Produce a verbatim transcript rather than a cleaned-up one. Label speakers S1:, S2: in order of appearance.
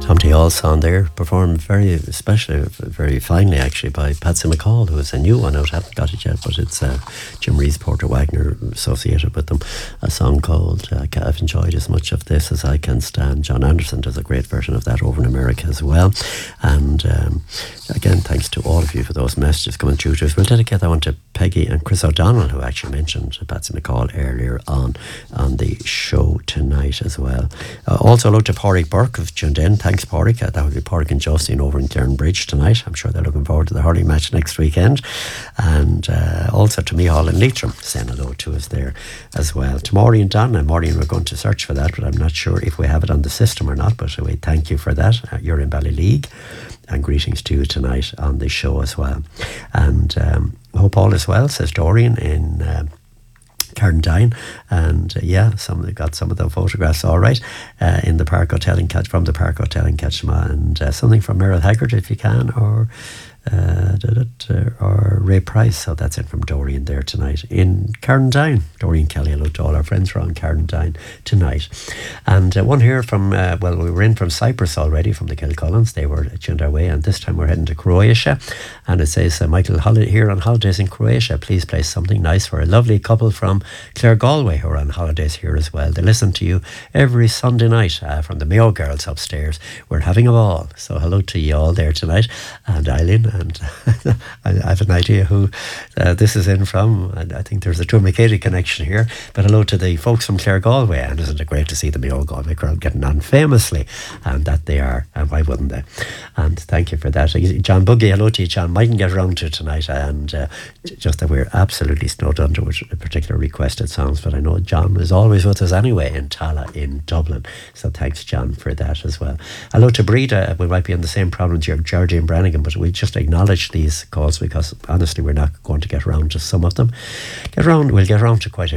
S1: Tom T. Hall song there, performed very, especially very finely actually by Patsy McCall, who is a new one out. I haven't got it yet, but it's uh, Jim Reeves, Porter Wagner associated with them. A song called uh, I've enjoyed as much of this as I can stand. John Anderson does a great version of that over in America as well. And um, again, thanks to all of you for those messages coming through to us. We'll dedicate that one to Peggy and Chris O'Donnell, who actually mentioned Patsy McCall earlier on on the show tonight as well. Uh, also, hello to Pádraig Burke who's tuned in. Thanks, Pádraig. Uh, that would be Pádraig and Justine over in Clarenbridge tonight. I'm sure they're looking forward to the hurling match next weekend. And uh, also to Micheál and Leitrim, saying hello to us there as well. To Maureen Donna. Maureen, we're going to search for that, but I'm not sure if we have it on the system or not. But we thank you for that. Uh, you're in Ballyleague. And greetings to you tonight on the show as well. And um, hope all is well, says Dorian in uh, Carndine. And uh, yeah, some they got some of the photographs all right uh, in the Park Hotel in Catch from the Park Hotel in Catchma, and uh, something from Meryl Haggard if you can, or uh, did it, uh, or Ray Price. So that's it from Dorian there tonight in Carndine. Dorian Kelly, hello to all our friends around Carndine tonight. And uh, one here from, uh, well, we were in from Cyprus already, from the Kilcullens. They were tuned our way, and this time we're heading to Croatia. And it says, uh, Michael, hol- here on holidays in Croatia, please play something nice for a lovely couple from Clare Galway who are on holidays here as well. They listen to you every Sunday night uh, from the Mayo Girls upstairs. We're having a ball. So hello to you all there tonight. And Eileen, and I have an idea who uh, this is in from. And I think there's a Tourmakeady connection here. But hello to the folks from Clare Galway. And isn't it great to see the Mayo Galway crowd getting on famously? And that they are. And why wouldn't they? And thank you for that. John Buggy, hello to you, John. Mightn't get around to tonight. And uh, just that we're absolutely snowed under with particular requested songs. But I know John is always with us anyway in Tala in Dublin. So thanks, John, for that as well. Hello to Breda. We might be in the same problem as Georgie and Brannigan, but we just acknowledge these calls because honestly we're not going to get around to some of them. Get around, we'll get around to quite a